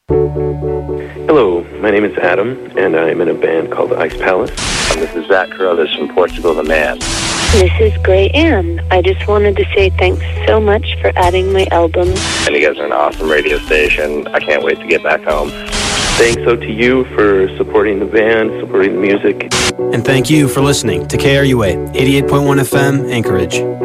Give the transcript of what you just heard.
Hello, my name is Adam, and I'm in a band called Ice Palace. This is Zach Carruthers from Portugal the Man. This is Gray Ann. I just wanted to say thanks so much for adding my album. And you guys are an awesome radio station. I can't wait to get back home. Thanks to you for supporting the band, supporting the music. And thank you for listening to KRUA 88.1 FM Anchorage.